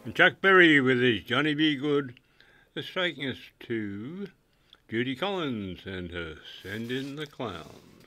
Chuck Berry with his Johnny B. Good is taking us to Judy Collins and her Send in the Clown.